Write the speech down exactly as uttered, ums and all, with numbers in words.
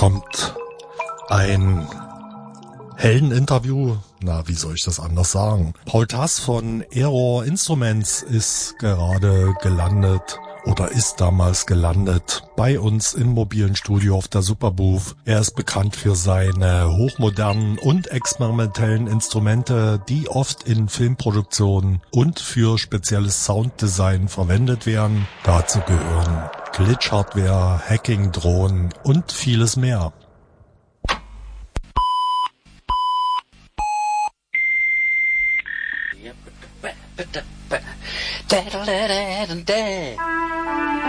kommt ein Heldeninterview. Na, wie soll ich das anders sagen? Paul Tass von Error Instruments ist gerade gelandet oder ist damals gelandet bei uns im mobilen Studio auf der Superbooth. Er ist bekannt für seine hochmodernen und experimentellen Instrumente, die oft in Filmproduktionen und für spezielles Sounddesign verwendet werden. Dazu gehören Glitch-Hardware, Hacking-Drohnen und vieles mehr. Da da da da da da.